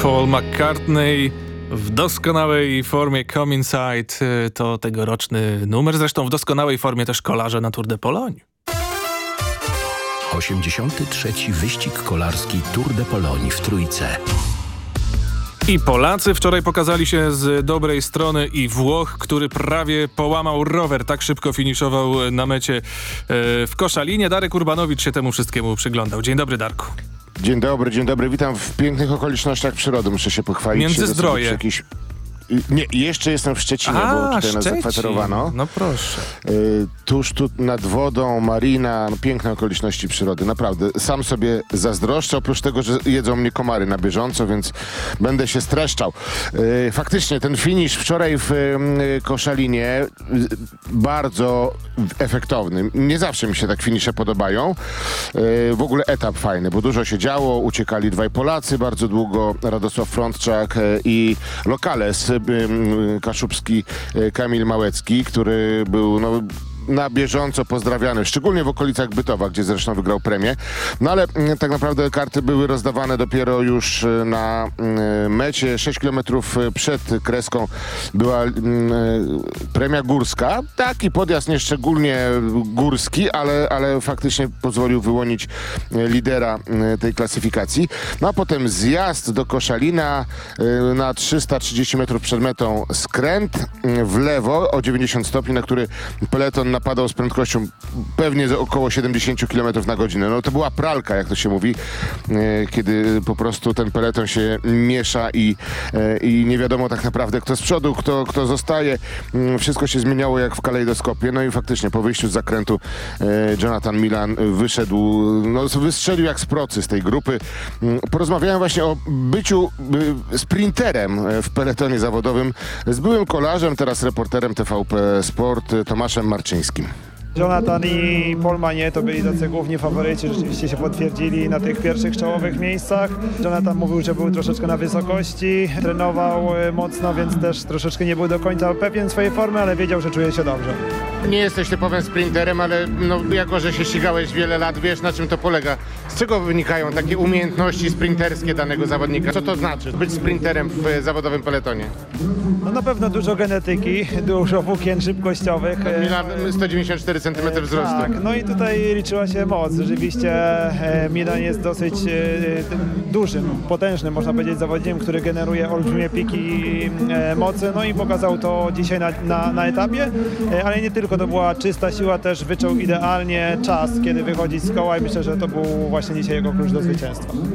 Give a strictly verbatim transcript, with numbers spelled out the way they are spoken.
Paul McCartney w doskonałej formie Come Inside to tegoroczny numer, zresztą w doskonałej formie też kolarze na Tour de Pologne. osiemdziesiąty trzeci wyścig kolarski Tour de Pologne w Trójce. I Polacy wczoraj pokazali się z dobrej strony i Włoch, który prawie połamał rower, tak szybko finiszował na mecie e, w Koszalinie. Darek Urbanowicz się temu wszystkiemu przyglądał. Dzień dobry, Darku. Dzień dobry, dzień dobry. Witam w pięknych okolicznościach przyrody. Muszę się pochwalić. Międzyzdroje. Się jakieś... Nie, jeszcze jestem w Szczecinie, A, bo tutaj Szczecin. nas zakwaterowano. No proszę. Y, tuż tu nad wodą, marina, no, piękne okoliczności przyrody. Naprawdę, sam sobie zazdroszczę, oprócz tego, że jedzą mnie komary na bieżąco, więc będę się streszczał. Y, faktycznie, ten finisz wczoraj w y, Koszalinie y, bardzo efektowny. Nie zawsze mi się tak finisze podobają. Y, w ogóle etap fajny, bo dużo się działo. Uciekali dwaj Polacy bardzo długo, Radosław Frądczak y, i Lokales, Kaszubski, Kamil Małecki, który był no, na bieżąco pozdrawiany, szczególnie w okolicach Bytowa, gdzie zresztą wygrał premię. No ale tak naprawdę karty były rozdawane dopiero już na mecie. sześć kilometrów przed kreską była premia górska. Taki podjazd nieszczególnie górski, ale, ale faktycznie pozwolił wyłonić lidera tej klasyfikacji. No a potem zjazd do Koszalina na trzysta trzydzieści metrów przed metą, skręt w lewo o dziewięćdziesiąt stopni, na który peleton napadał z prędkością pewnie około siedemdziesiąt kilometrów na godzinę. No to była pralka, jak to się mówi, kiedy po prostu ten peleton się miesza i, i nie wiadomo tak naprawdę, kto z przodu, kto, kto zostaje. Wszystko się zmieniało jak w kalejdoskopie. No i faktycznie po wyjściu z zakrętu Jonathan Milan wyszedł, no wystrzelił jak z procy z tej grupy. Porozmawiałem właśnie o byciu sprinterem w peletonie zawodowym z byłym kolarzem, teraz reporterem T V P Sport, Tomaszem Marczyńskim. Jonathan i Paul Magnier to byli tacy główni faworyci, rzeczywiście się potwierdzili na tych pierwszych czołowych miejscach. Jonathan mówił, że był troszeczkę na wysokości, trenował mocno, więc też troszeczkę nie był do końca pewien swojej formy, ale wiedział, że czuje się dobrze. Nie jesteś typowym sprinterem, ale no, jako, że się ścigałeś wiele lat, wiesz, na czym to polega. Z czego wynikają takie umiejętności sprinterskie danego zawodnika? Co to znaczy być sprinterem w zawodowym peletonie? No na pewno dużo genetyki, dużo włókien szybkościowych. Milan sto dziewięćdziesiąt cztery centymetry wzrostu. Tak, no i tutaj liczyła się moc. Rzeczywiście Milan jest dosyć dużym, potężnym, można powiedzieć, zawodnikiem, który generuje olbrzymie piki mocy. No i pokazał to dzisiaj na, na, na etapie, ale nie tylko, to była czysta siła, też wyczuł idealnie czas, kiedy wychodzić z koła i myślę, że to był właśnie dzisiaj jego klucz do zwycięstwa.